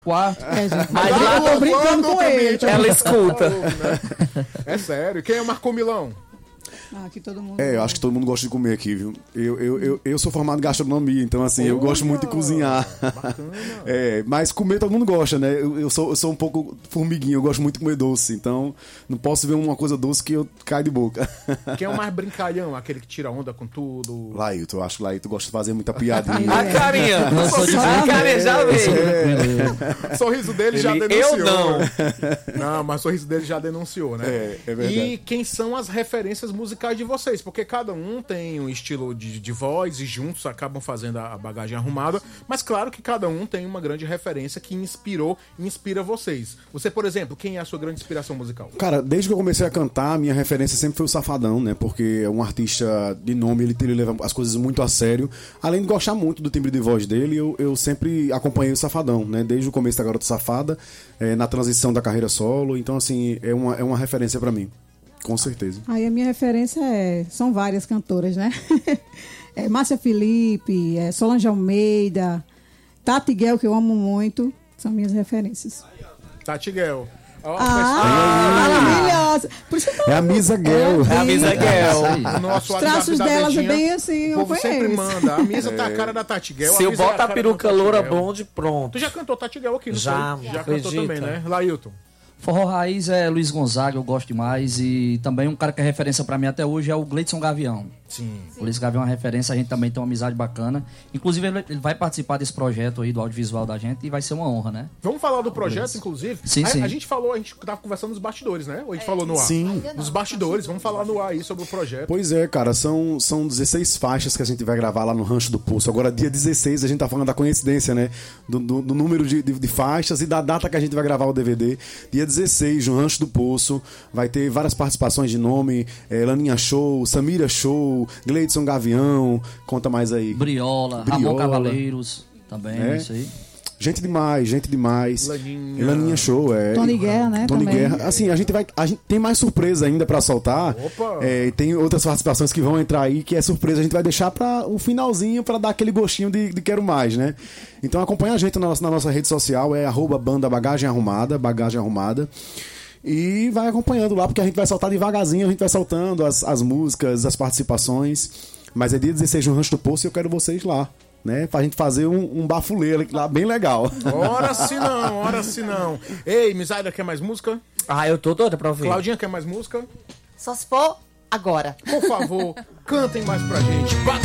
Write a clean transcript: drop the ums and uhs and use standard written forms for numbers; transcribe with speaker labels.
Speaker 1: quarto.
Speaker 2: Mas lá
Speaker 1: eu tô brincando com ele.
Speaker 2: ela escuta.
Speaker 3: É sério. Quem é o Marco Milão?
Speaker 1: Aqui todo mundo.
Speaker 4: Eu acho que todo mundo gosta de comer aqui, viu? Eu sou formado em gastronomia, então assim, eu gosto muito de cozinhar.
Speaker 3: Bacana.
Speaker 4: Mas comer todo mundo gosta, né? Eu sou um pouco formiguinho, eu gosto muito de comer doce, então não posso ver uma coisa doce que eu caio de boca.
Speaker 3: Quem é o mais brincalhão? Aquele que tira onda com tudo?
Speaker 4: Laíto, eu acho que Laíto gosta de fazer muita piadinha.
Speaker 2: A carinha.
Speaker 1: Eu sou de
Speaker 2: A carinha já veio.
Speaker 3: O sorriso dele já denunciou.
Speaker 2: Eu não.
Speaker 3: Não, mas o sorriso dele já denunciou, né?
Speaker 4: É verdade.
Speaker 3: E quem são as referências musicais de vocês? Porque cada um tem um estilo de voz e juntos acabam fazendo a bagagem arrumada, mas claro que cada um tem uma grande referência que inspira vocês. Você, por exemplo, quem é a sua grande inspiração musical?
Speaker 4: Cara, desde que eu comecei a cantar, minha referência sempre foi o Safadão, né? Porque é um artista de nome, ele leva as coisas muito a sério. Além de gostar muito do timbre de voz dele, eu sempre acompanhei o Safadão, né? Desde o começo da Garota Safada, na transição da carreira solo. Então, assim, é uma referência pra mim. Com certeza.
Speaker 1: Aí a minha referência são várias cantoras, né? Márcia Felipe, Solange Almeida, Tati Guel, que eu amo muito, são minhas referências.
Speaker 3: Tati Guel.
Speaker 1: Maravilhosa. Por isso que
Speaker 4: É a Misa Guel.
Speaker 2: É a Misa Guel.
Speaker 3: O nosso
Speaker 1: Os traços
Speaker 3: WhatsApp da
Speaker 1: delas é
Speaker 3: Betinha,
Speaker 1: bem assim,
Speaker 3: o povo
Speaker 1: eu
Speaker 3: sempre
Speaker 1: conheço.
Speaker 3: manda. A Misa tá a cara da Tati Guel.
Speaker 2: Se eu
Speaker 3: Misa é a
Speaker 2: boto a
Speaker 3: cara
Speaker 2: peruca
Speaker 3: da Tati
Speaker 2: loura
Speaker 3: Guel.
Speaker 2: blonde, pronto.
Speaker 3: Tu já cantou Tati Guel aqui, não
Speaker 2: Já,
Speaker 3: foi? Já
Speaker 2: acredita.
Speaker 3: cantou também, né? Lailton.
Speaker 5: Forró Raiz é Luiz Gonzaga, eu gosto demais. E também um cara que é referência pra mim até hoje é o Gleidson Gavião.
Speaker 3: Sim.
Speaker 5: O Gleidson Gavião é uma referência, a gente também tem uma amizade bacana. Inclusive, ele vai participar desse projeto aí do audiovisual da gente e vai ser uma honra, né?
Speaker 3: Vamos falar do projeto, inclusive?
Speaker 5: Sim, sim.
Speaker 3: A gente tava conversando nos bastidores, né? Ou a gente falou no ar?
Speaker 4: Sim.
Speaker 3: Nos bastidores, vamos falar no ar aí sobre o projeto.
Speaker 4: Pois é, cara, são 16 faixas que a gente vai gravar lá no Rancho do Poço. Agora, dia 16, a gente tá falando da coincidência, né? Do número de faixas e da data que a gente vai gravar o DVD. Dia 16, no Rancho do Poço, vai ter várias participações de nome, Laninha Show, Samira Show, Gleidson Gavião, conta mais aí.
Speaker 5: Briola, Ramon Cavaleiros, também, isso aí.
Speaker 4: Gente demais. Laninha Show,
Speaker 1: Tony Guerra, né?
Speaker 4: Tony
Speaker 1: também.
Speaker 4: Guerra. Assim, a gente tem mais surpresa ainda pra soltar.
Speaker 3: Opa!
Speaker 4: Tem outras participações que vão entrar aí, que é surpresa. A gente vai deixar para o finalzinho, pra dar aquele gostinho de quero mais, né? Então acompanha a gente na nossa rede social, @banda Bagagem Arrumada. E vai acompanhando lá, porque a gente vai soltar devagarzinho, a gente vai soltando as músicas, as participações. Mas é dia 16 no Rancho do Poço e eu quero vocês lá, né? Pra gente fazer um bafulê lá bem legal.
Speaker 3: Ora se não. Ei, Misaida, quer mais música?
Speaker 2: Eu tô doida pra ouvir.
Speaker 3: Claudinha, quer mais música?
Speaker 6: Só se for agora.
Speaker 3: Por favor, cantem mais pra gente.